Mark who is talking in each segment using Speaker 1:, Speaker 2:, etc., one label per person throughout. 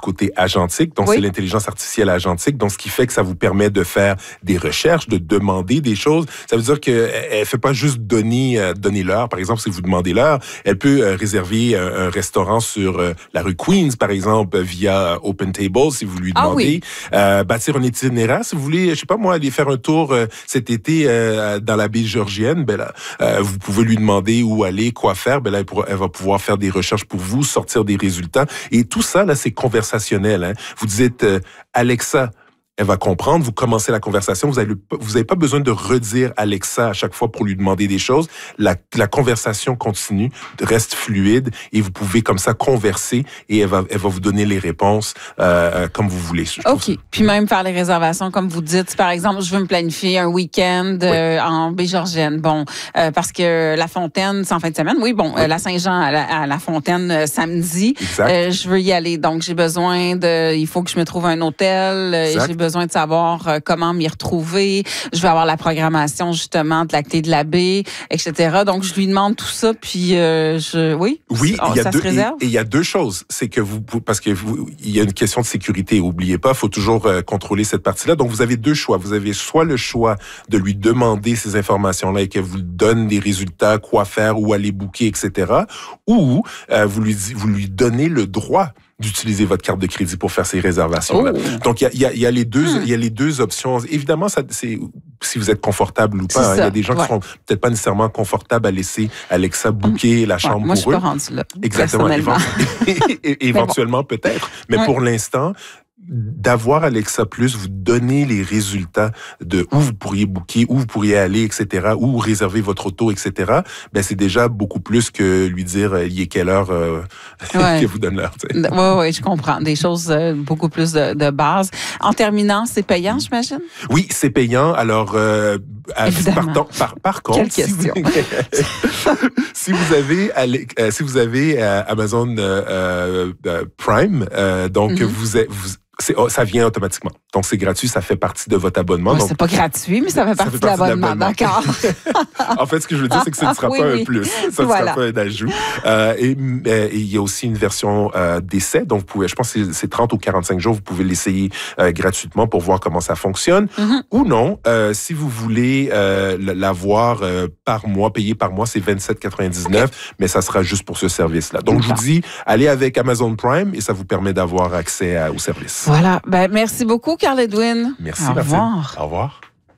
Speaker 1: côté agentique. Donc, c'est l'intelligence artificielle agentique. Donc, ce qui fait que ça vous permet de faire des recherches, de demander des choses. Ça veut dire qu'elle fait pas juste donner l'heure. Par exemple, si vous demandez l'heure, elle peut réserver un restaurant sur la rue Queens, par exemple, via OpenTable, si vous lui demandez. Bâtir un itinéraire, si vous voulez, je sais pas moi, aller faire un tour cet été dans la baie Georgienne, ben là, vous pouvez lui demander où aller, quoi faire. Ben là, elle va pouvoir faire des recherches pour vous, sortir des résultats. Et tout ça, là, c'est conversationnel. Hein. Vous dites, Alexa, elle va comprendre, vous commencez la conversation, vous avez pas besoin de redire Alexa à chaque fois pour lui demander des choses. La conversation continue, reste fluide et vous pouvez comme ça converser et elle va vous donner les réponses comme vous voulez.
Speaker 2: OK. Puis même faire les réservations, comme vous dites. Par exemple, je veux me planifier un week-end en baie Georgienne. Bon, parce que La Fontaine, c'est en fin de semaine. Oui, bon, la Saint-Jean à La Fontaine samedi. Je veux y aller. Donc, j'ai besoin il faut que je me trouve un hôtel. J'ai besoin de savoir comment m'y retrouver. Je vais avoir la programmation, justement, de la clé de la baie, etc. Donc, je lui demande tout ça, puis oui, ça se réserve.
Speaker 1: Et il y a deux choses. C'est que il y a une question de sécurité. Oubliez pas, il faut toujours contrôler cette partie-là. Donc, vous avez deux choix. Vous avez soit le choix de lui demander ces informations-là et qu'elle vous donne des résultats, quoi faire, où aller booker, etc. Ou vous lui donnez le droit d'utiliser votre carte de crédit pour faire ces réservations-là. Donc, il y a les deux options. Évidemment, c'est si vous êtes confortable ou pas. Il y a des gens qui seront peut-être pas nécessairement confortables à laisser Alexa booker la chambre
Speaker 2: moi,
Speaker 1: pour eux.
Speaker 2: Moi, je suis pas rendue là.
Speaker 1: Exactement. Éventuellement, peut-être. Mais pour l'instant, d'avoir Alexa Plus, vous donner les résultats de où vous pourriez booker, où vous pourriez aller, etc., où réserver votre auto, etc., ben c'est déjà beaucoup plus que lui dire il est quelle heure que vous donne l'heure.
Speaker 2: Oui, je comprends. Des choses beaucoup plus de base. En terminant, c'est payant, j'imagine? Oui,
Speaker 1: c'est payant. Alors, par contre,
Speaker 2: quelle question?
Speaker 1: Si vous avez Amazon Prime, donc ça vient automatiquement. Donc, c'est gratuit, ça fait partie de votre abonnement.
Speaker 2: Donc, c'est pas gratuit, mais ça fait partie de l'abonnement. D'accord.
Speaker 1: En fait, ce que je veux dire, c'est que ce ne sera pas un plus. Ça ne sera pas un ajout. Et il y a aussi une version d'essai. Donc, je pense que c'est 30 ou 45 jours, vous pouvez l'essayer gratuitement pour voir comment ça fonctionne. Ou non, si vous voulez l'avoir par mois, payé par mois, c'est 27,99, mais ça sera juste pour ce service-là. Donc, je vous dis, allez avec Amazon Prime et ça vous permet d'avoir accès au service.
Speaker 2: Voilà. Ben, merci beaucoup, Carl Edwin.
Speaker 1: Merci,
Speaker 2: Au revoir.
Speaker 1: Au revoir.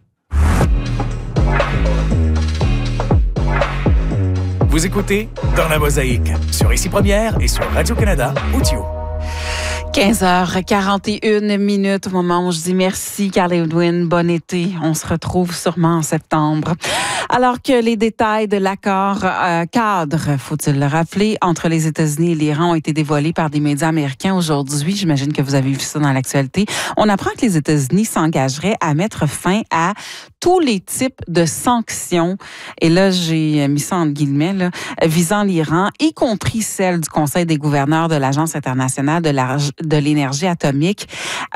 Speaker 3: Vous écoutez Dans la Mosaïque sur Ici Première et sur Radio-Canada Audio.
Speaker 2: 15h41 au moment où je dis merci, Carl Edwin. Bon été. On se retrouve sûrement en septembre. Alors que les détails de l'accord cadre, faut-il le rappeler, entre les États-Unis et l'Iran ont été dévoilés par des médias américains aujourd'hui. J'imagine que vous avez vu ça dans l'actualité. On apprend que les États-Unis s'engageraient à mettre fin à tous les types de sanctions, et là, j'ai mis ça entre guillemets, là, visant l'Iran, y compris celle du Conseil des gouverneurs de l'Agence internationale de l'énergie atomique.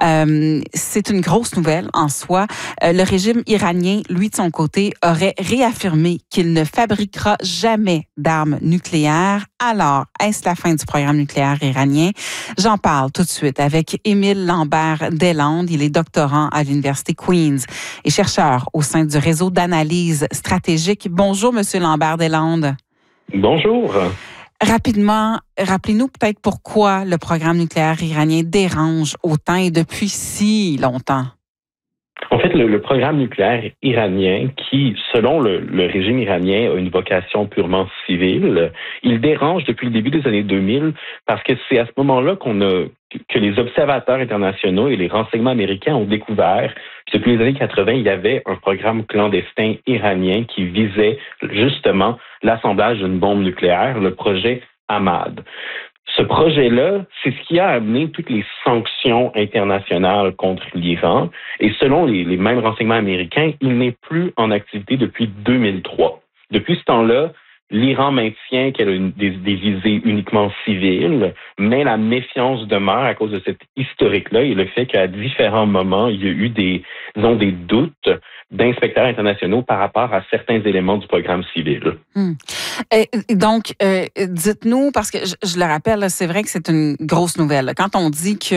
Speaker 2: C'est une grosse nouvelle en soi. Le régime iranien, lui, de son côté, aurait réaffirmé qu'il ne fabriquera jamais d'armes nucléaires. Alors, est-ce la fin du programme nucléaire iranien? J'en parle tout de suite avec Émile Lambert-Deslandes. Il est doctorant à l'Université Queen's et chercheur au sein du réseau d'analyse stratégique. Bonjour, Monsieur Lambert-Deslandes.
Speaker 4: Bonjour.
Speaker 2: Rapidement, rappelez-nous peut-être pourquoi le programme nucléaire iranien dérange autant et depuis si longtemps.
Speaker 4: En fait, le programme nucléaire iranien, qui, selon le régime iranien, a une vocation purement civile, il dérange depuis le début des années 2000 parce que c'est à ce moment-là que les observateurs internationaux et les renseignements américains ont découvert que depuis les années 80, il y avait un programme clandestin iranien qui visait justement l'assemblage d'une bombe nucléaire, le projet Ahmad. Ce projet-là, c'est ce qui a amené toutes les sanctions internationales contre l'Iran. Et selon les mêmes renseignements américains, il n'est plus en activité depuis 2003. Depuis ce temps-là, l'Iran maintient qu'elle a des visées uniquement civiles, mais la méfiance demeure à cause de cet historique-là et le fait qu'à différents moments, il y a eu des doutes d'inspecteurs internationaux par rapport à certains éléments du programme civil.
Speaker 2: Donc, dites-nous, parce que je le rappelle, c'est vrai que c'est une grosse nouvelle. Quand on dit que